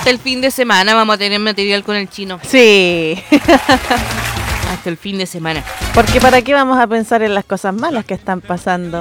Hasta el fin de semana vamos a tener material con el chino. Sí. Hasta el fin de semana. Porque ¿para qué vamos a pensar en las cosas malas que están pasando?